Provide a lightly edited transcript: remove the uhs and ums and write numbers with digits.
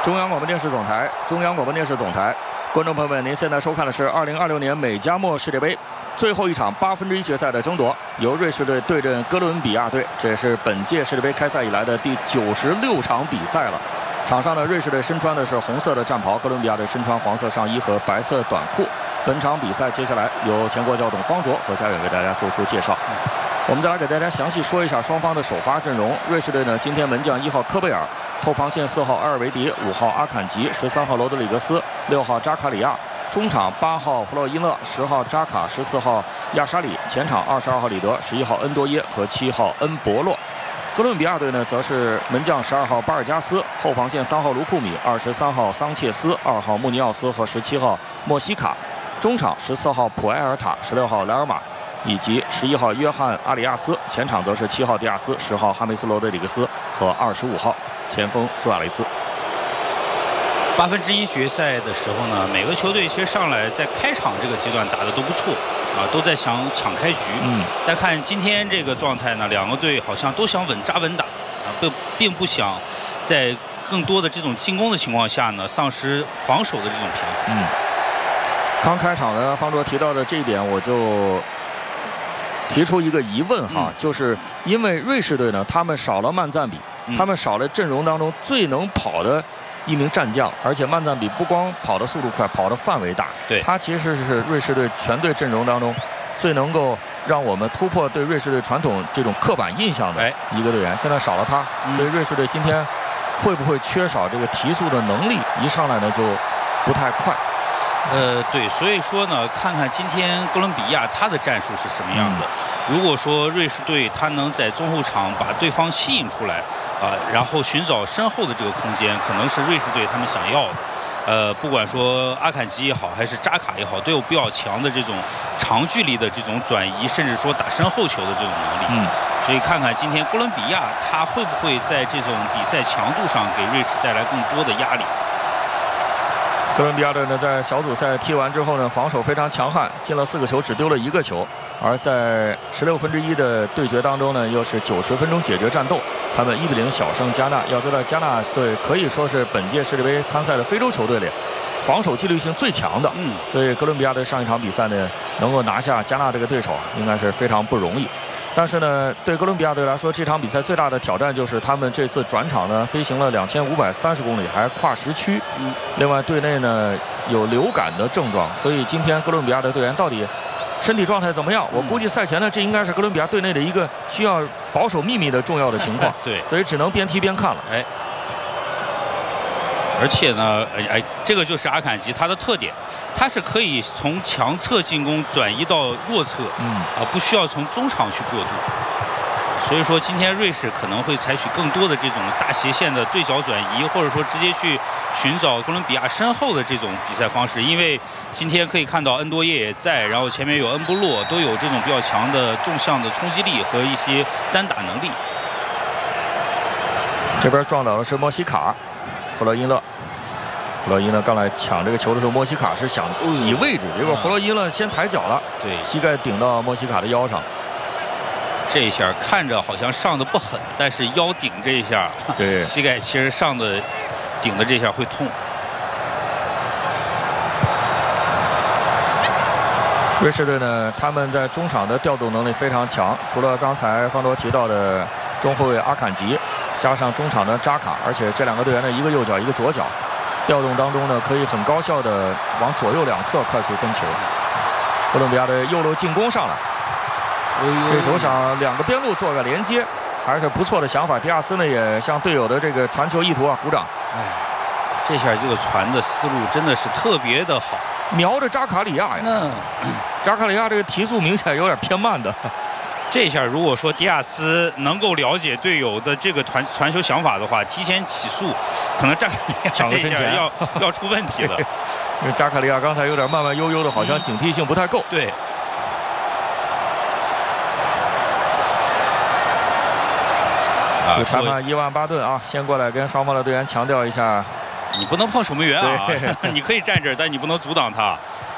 中央广播电视总台，观众朋友们，您现在收看的是2026年美加墨世界杯最后一场1/8决赛的争夺，由瑞士队对阵哥伦比亚队，这也是本届世界杯开赛以来的第96场比赛了。场上呢，瑞士队身穿的是红色的战袍，哥伦比亚队身穿黄色上衣和白色短裤。本场比赛接下来由前国脚董方卓和嘉远为大家做出介绍。我们再来给大家详细说一下双方的首发阵容。瑞士队呢，今天门将1号科贝尔，后防线4号阿尔维迪，5号阿坎吉，13号罗德里格斯，6号扎卡里亚，中场8号弗洛伊勒，10号扎卡，14号亚沙里，前场22号里德，11号恩多耶和7号恩博洛。哥伦比亚队呢，则是门将12号巴尔加斯，后防线3号卢库米，23号桑切斯，2号穆尼奥斯和17号莫西卡，中场14号普埃尔塔，16号莱尔马以及11号约翰阿里亚斯，前场则是7号迪亚斯，10号哈梅斯罗德里格斯和25号前锋苏亚雷斯。 1/8决赛的时候呢，每个球队其实上来在开场这个阶段打得都不错啊，都在想抢开局。再看今天这个状态呢，两个队好像都想稳扎稳打啊，并不想在更多的这种进攻的情况下呢，丧失防守的这种平衡。 刚开场呢，方卓提到的这一点，我就提出一个疑问哈，就是因为瑞士队呢，他们少了曼赞比，他们少了阵容当中最能跑的一名战将，而且曼赞比不光跑的速度快，跑的范围大， 对， 他其实是瑞士队全队阵容当中最能够让我们突破对瑞士队传统这种刻板印象的一个队员。现在少了他，所以瑞士队今天会不会缺少这个提速的能力？一上来呢就不太快。 对，所以说呢，看看今天哥伦比亚他的战术是什么样的。如果说瑞士队他能在中后场把对方吸引出来然后寻找身后的这个空间，可能是瑞士队他们想要的。不管说阿坎吉也好，还是扎卡也好，都有比较强的这种长距离的这种转移，甚至说打身后球的这种能力。所以看看今天哥伦比亚他会不会在这种比赛强度上给瑞士带来更多的压力。 哥伦比亚队呢，在小组赛踢完之后呢，防守非常强悍，进了4个球，只丢了1个球。而在1/16的对决当中呢，又是90分钟解决战斗，他们1-0小胜加纳。要知道，加纳队可以说是本届世界杯参赛的非洲球队里防守纪律性最强的。所以哥伦比亚队上一场比赛呢，能够拿下加纳这个对手，应该是非常不容易。但是呢，对哥伦比亚队来说，这场比赛最大的挑战就是他们这次转场呢，飞行了2530公里，还跨时区。另外，队内呢有流感的症状，所以今天哥伦比亚的队员到底身体状态怎么样？我估计赛前呢，这应该是哥伦比亚队内的一个需要保守秘密的重要的情况。 对， 所以只能边踢边看了。 而且呢，这个就是阿坎吉他的特点，他是可以从强侧进攻转移到弱侧，不需要从中场去过渡。所以说，今天瑞士可能会采取更多的这种大斜线的对角转移，或者说直接去寻找哥伦比亚身后的这种比赛方式。因为今天可以看到恩多耶也在，然后前面有恩波洛，都有这种比较强的纵向的冲击力和一些单打能力。 这边撞倒的是莫西卡，弗洛伊勒。弗洛伊勒刚来抢这个球的时候，莫西卡是想挤位置，结果弗洛伊勒先抬脚了， 对， 膝盖顶到莫西卡的腰上。 这一下看着好像上的不狠，但是腰顶这一下， 对， 膝盖其实上的顶的这下会痛。 瑞士队呢，他们在中场的调度能力非常强，除了刚才方卓提到的中后卫阿坎吉，加上中场的扎卡，而且这2个队员呢，一个右脚，一个左脚，调动当中呢，可以很高效的往左右两侧快速分球。哥伦比亚的右路进攻上来，这球想2个边路做个连接，还是不错的想法。迪亚斯呢，也向队友的这个传球意图鼓掌。 这下这个传的思路真的是特别的好， 瞄着扎卡里亚呀。扎卡里亚这个提速明显有点偏慢的。 这下如果说迪亚斯能够了解队友的这个传球想法的话，提前起速，可能扎卡里亚这下要出问题了。 因为扎卡里亚刚才有点慢慢悠悠的，好像警惕性不太够。 对。 主裁判伊万巴顿先过来跟双方的队员强调一下， 你不能碰守门员你可以站这儿，但你不能阻挡他。